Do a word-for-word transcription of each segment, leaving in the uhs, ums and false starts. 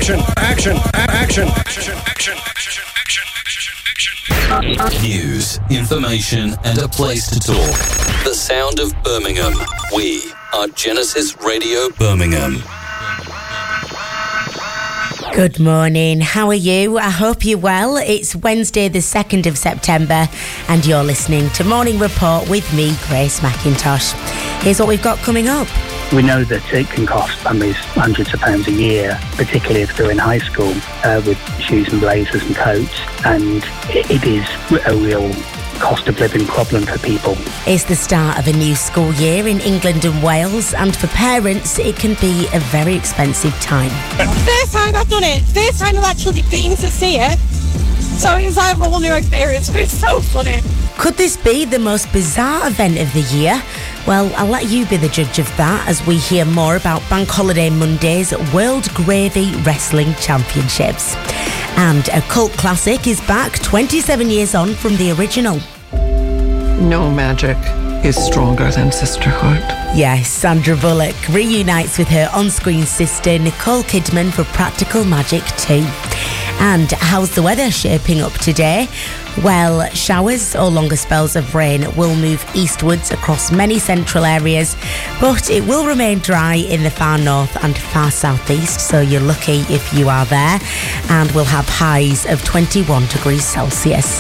action, action, action, action, action, action, action, action. News, information, and a place to talk. The sound of Birmingham. We are Genesis Radio Birmingham. Good morning, how are you? I hope you're well. It's Wednesday the second of September and you're listening to Morning Report with me, Grace McIntosh. Here's what we've got coming up. We know that it can cost families hundreds of pounds a year, particularly if they're in high school, uh, with shoes and blazers and coats, and it, it is a real cost of living problem for people. It's the start of a new school year in England and Wales, and for parents it can be a very expensive time. First time I've done it, first time I've actually been to see it, so it's like a whole new experience. It's so funny. Could this be the most bizarre event of the year? Well, I'll let you be the judge of that as we hear more about Bank Holiday Monday's World Gravy Wrestling Championships. And a cult classic is back twenty-seven years on from the original. No magic is stronger than sisterhood. Yes, Sandra Bullock reunites with her on-screen sister Nicole Kidman for Practical Magic two. And how's the weather shaping up today? Well, showers or longer spells of rain will move eastwards across many central areas, but it will remain dry in the far north and far southeast, so you're lucky if you are there, and we'll have highs of twenty-one degrees Celsius.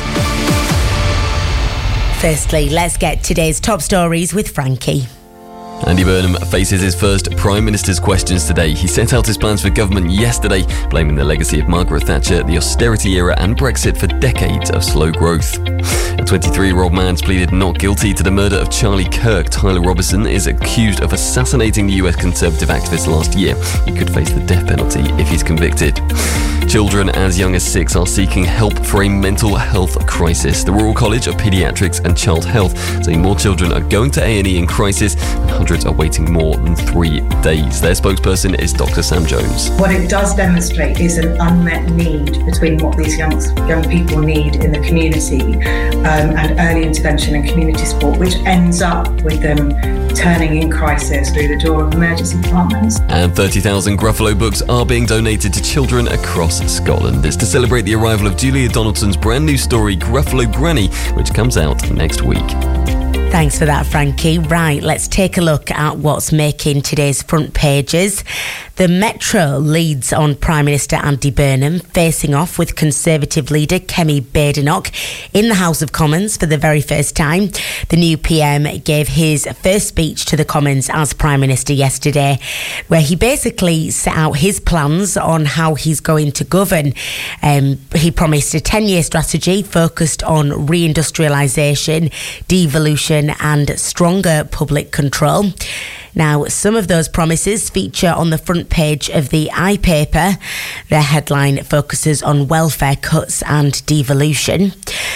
Firstly, let's get today's top stories with Frankie. Andy Burnham faces his first Prime Minister's questions today. He set out his plans for government yesterday, blaming the legacy of Margaret Thatcher, the austerity era and Brexit for decades of slow growth. A twenty-three-year-old man's pleaded not guilty to the murder of Charlie Kirk. Tyler Robertson is accused of assassinating the U S Conservative activist last year. He could face the death penalty if he's convicted. Children as young as six are seeking help for a mental health crisis. The Royal College of Paediatrics and Child Health say more children are going to A and E in crisis and hundreds are waiting more than three days. Their spokesperson is Doctor Sam Jones. What it does demonstrate is an unmet need between what these young, young people need in the community um, and early intervention and community support, which ends up with them turning in crisis through the door of emergency departments. And thirty thousand Gruffalo books are being donated to children across Scotland. It's to celebrate the arrival of Julia Donaldson's brand new story, Gruffalo Granny, which comes out next week. Thanks for that, Frankie. Right, let's take a look at what's making today's front pages. The Metro leads on Prime Minister Andy Burnham facing off with Conservative leader Kemi Badenoch in the House of Commons for the very first time. The new P M gave his first speech to the Commons as Prime Minister yesterday, where he basically set out his plans on how he's going to govern. Um, he promised a ten-year strategy focused on reindustrialisation, devolution and stronger public control. Now, some of those promises feature on the front page of the iPaper. Their headline focuses on welfare cuts and devolution.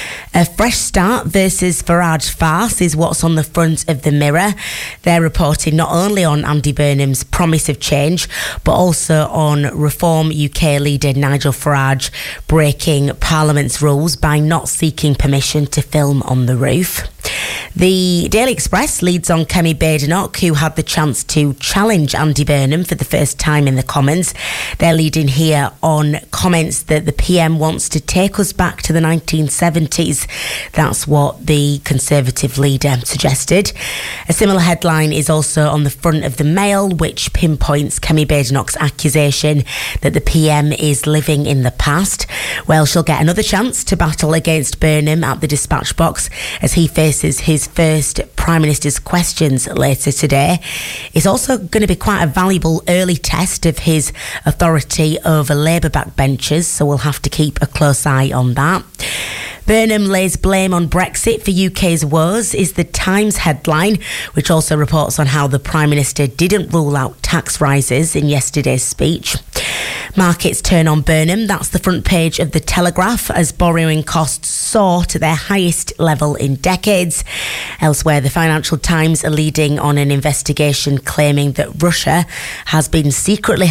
A fresh start versus Farage farce is what's on the front of the Mirror. They're reporting not only on Andy Burnham's promise of change, but also on Reform U K leader Nigel Farage breaking Parliament's rules by not seeking permission to film on the roof. The Daily Express leads on Kemi Badenoch, who had the chance to challenge Andy Burnham for the first time in the Commons. They're leading here on comments that the P M wants to take us back to the nineteen seventies. That's what the Conservative leader suggested. A similar headline is also on the front of the Mail, which pinpoints Kemi Badenoch's accusation that the P M is living in the past. Well, she'll get another chance to battle against Burnham at the dispatch box as he faces his first Prime Minister's questions later today. It's also going to be quite a valuable early test of his authority over Labour backbenchers, so we'll have to keep a close eye on that. Burnham lays blame on Brexit for U K's woes is the Times headline, which also reports on how the Prime Minister didn't rule out tax rises in yesterday's speech. Markets turn on Burnham. That's the front page of The Telegraph as borrowing costs soar to their highest level in decades. Elsewhere, the Financial Times are leading on an investigation claiming that Russia has been secretly